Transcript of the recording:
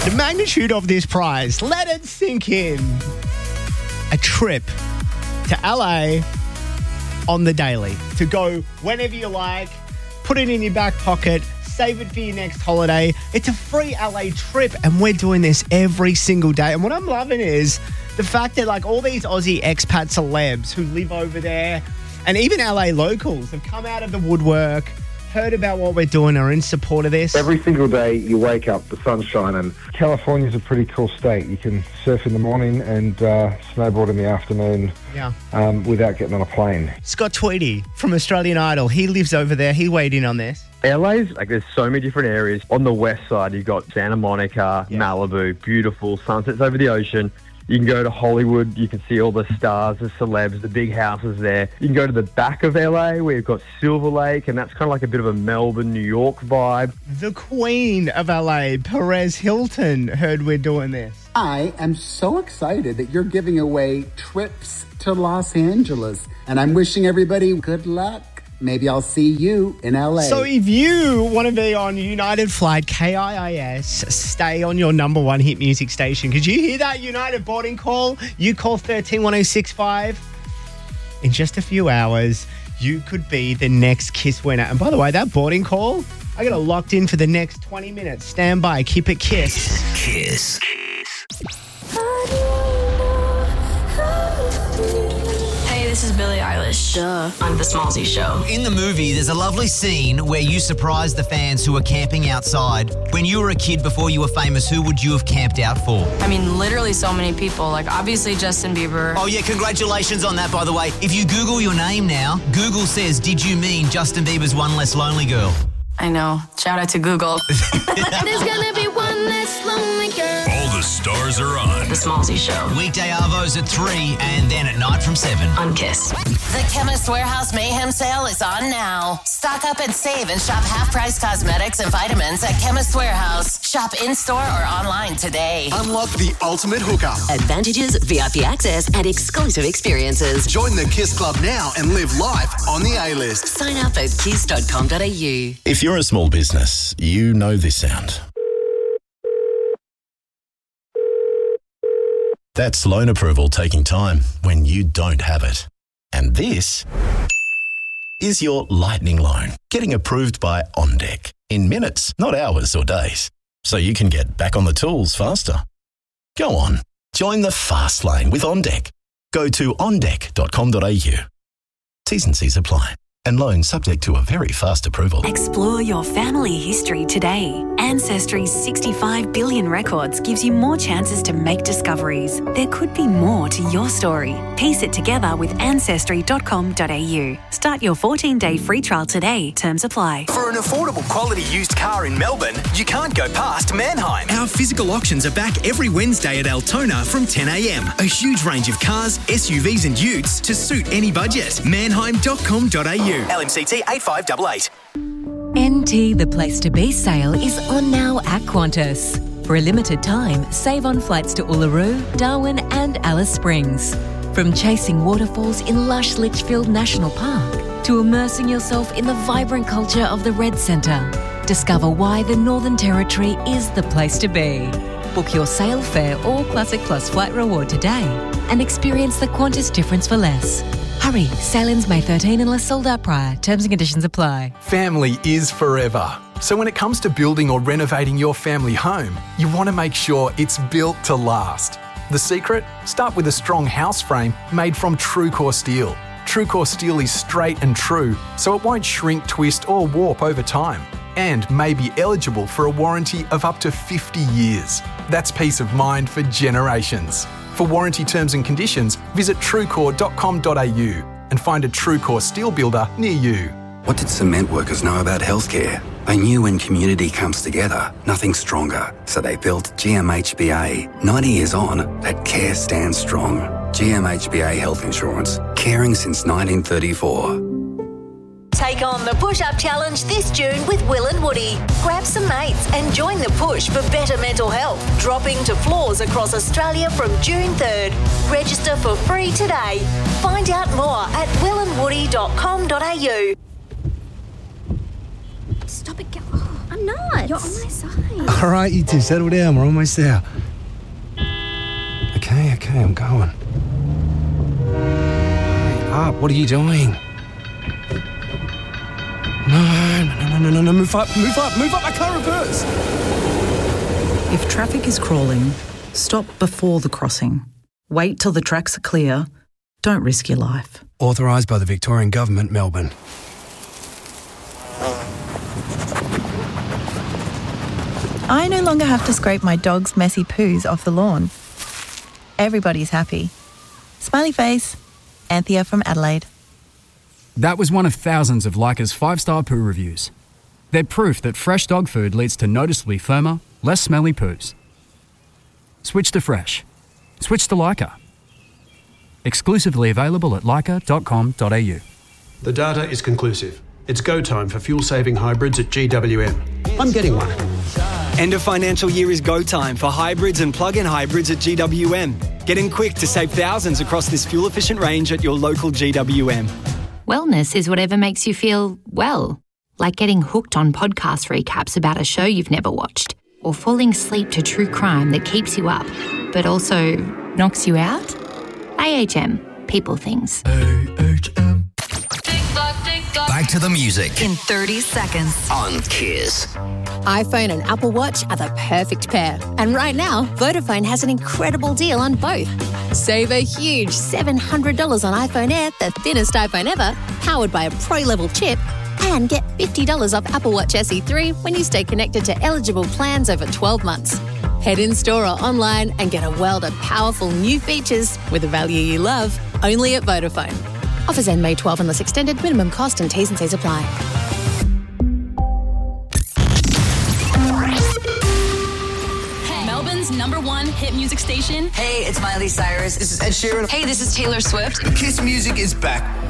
The magnitude of this prize, let it sink in. A trip to LA on the daily to go whenever you like, put it in your back pocket, save it for your next holiday. It's a free LA trip and we're doing this every single day. And what I'm loving is the fact that like all these Aussie expat celebs who live over there and even LA locals have come out of the woodwork, heard about what we're doing, are in support of this. Every single day you wake up, the sun's shining. California's a pretty cool state. You can surf in the morning and snowboard in the afternoon without getting on a plane. Scott Tweedy from Australian Idol, he lives over there. He weighed in on this. LA's, like, there's so many different areas. On the west side, you've got Santa Monica, Malibu, beautiful sunsets over the ocean. You can go to Hollywood, you can see all the stars, the celebs, the big houses there. You can go to the back of LA where you've got Silver Lake, and that's kind of like a bit of a Melbourne, New York vibe. The Queen of LA, Perez Hilton, heard we're doing this. I am so excited that you're giving away trips to Los Angeles, and I'm wishing everybody good luck. Maybe I'll see you in LA. So if you want to be on United Flight KIIS, stay on your number one hit music station. Could you hear that United boarding call? You call 131065. In just a few hours, you could be the next KISS winner. And by the way, that boarding call, I got it locked in for the next 20 minutes. Stand by. Keep it KISS. KISS. This is Billie Eilish on The Smallzy Show. In the movie, there's a lovely scene where you surprise the fans who are camping outside. When you were a kid before you were famous, who would you have camped out for? I mean, literally so many people. Like, obviously Justin Bieber. Oh, yeah, congratulations on that, by the way. If you Google your name now, Google says, did you mean Justin Bieber's One Less Lonely Girl? I know. Shout out to Google. There's gonna be one less lonely girl. All the stars are on. The Smallzy Show. Weekday arvos at 3 and then at night from 7. On KISS. The Chemist Warehouse Mayhem Sale is on now. Stock up and save and shop half-price cosmetics and vitamins at Chemist Warehouse. Shop in-store or online today. Unlock the ultimate hookup. Advantages, VIP access, and exclusive experiences. Join the KISS Club now and live life on the A-list. Sign up at kiss.com.au. If you're a small business, you know this sound. That's loan approval taking time when you don't have it. And this is your lightning loan getting approved by OnDeck in minutes, not hours or days, so you can get back on the tools faster. Go on, join the fast lane with OnDeck. Go to ondeck.com.au. T's and C's apply. And loan subject to a very fast approval. Explore your family history today. Ancestry's 65 billion records gives you more chances to make discoveries. There could be more to your story. Piece it together with ancestry.com.au. Start your 14-day free trial today. Terms apply. For an affordable quality used car in Melbourne, you can't go past Manheim. Our physical auctions are back every Wednesday at Altona from 10 a.m. A huge range of cars, SUVs and utes to suit any budget. Manheim.com.au. LMCT 8588. NT The Place to Be sale is on now at Qantas. For a limited time, save on flights to Uluru, Darwin and Alice Springs. From chasing waterfalls in lush Litchfield National Park to immersing yourself in the vibrant culture of the Red Centre, discover why the Northern Territory is the place to be. Book your sail fare or Classic Plus flight reward today and experience the Qantas difference for less. Hurry, sailings May 13 unless sold out prior. Terms and conditions apply. Family is forever. So when it comes to building or renovating your family home, you want to make sure it's built to last. The secret? Start with a strong house frame made from TrueCore steel. TrueCore steel is straight and true, so it won't shrink, twist or warp over time, and may be eligible for a warranty of up to 50 years. That's peace of mind for generations. For warranty terms and conditions, visit truecore.com.au and find a TrueCore steel builder near you. What did cement workers know about healthcare? They knew when community comes together, nothing's stronger. So they built GMHBA. 90 years on, that care stands strong. GMHBA Health Insurance. Caring since 1934. Take on the Push-Up Challenge this June with Will and Woody. Grab some mates and join the push for better mental health, dropping to floors across Australia from June 3rd. Register for free today. Find out more at willandwoody.com.au. Stop it, girl. Oh, I'm I'm not. You're on my side. All right, you two, settle down. We're almost there. Okay, I'm going. Hurry up. What are you doing? No. Move up. I can't reverse. If traffic is crawling, stop before the crossing. Wait till the tracks are clear. Don't risk your life. Authorised by the Victorian Government, Melbourne. I no longer have to scrape my dog's messy poos off the lawn. Everybody's happy. Smiley face. Anthea from Adelaide. That was one of thousands of Leica's 5-star poo reviews. They're proof that fresh dog food leads to noticeably firmer, less smelly poos. Switch to fresh. Switch to Leica. Exclusively available at leica.com.au. The data is conclusive. It's go time for fuel-saving hybrids at GWM. I'm getting one. End of financial year is go time for hybrids and plug-in hybrids at GWM. Get in quick to save thousands across this fuel-efficient range at your local GWM. Wellness is whatever makes you feel well, like getting hooked on podcast recaps about a show you've never watched, or falling asleep to true crime that keeps you up, but also knocks you out. AHM, people things. AHM. Back to the music. In 30 seconds. On Kiss. iPhone and Apple Watch are the perfect pair. And right now, Vodafone has an incredible deal on both. Save a huge $700 on iPhone Air, the thinnest iPhone ever, powered by a pro-level chip, and get $50 off Apple Watch SE 3 when you stay connected to eligible plans over 12 months. Head in store or online and get a world of powerful new features with a value you love, only at Vodafone. Offers end May 12 unless extended. Minimum cost and T's and C's apply. Melbourne's #1 hit music station. Hey, it's Miley Cyrus. This is Ed Sheeran. Hey, this is Taylor Swift. Kiss Music is back.